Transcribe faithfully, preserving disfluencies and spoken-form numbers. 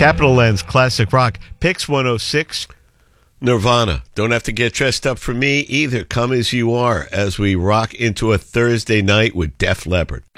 Capital Lens Classic Rock, Pix one oh six. Nirvana. Don't have to get dressed up for me either. Come as you are as we rock into a Thursday night with Def Leppard.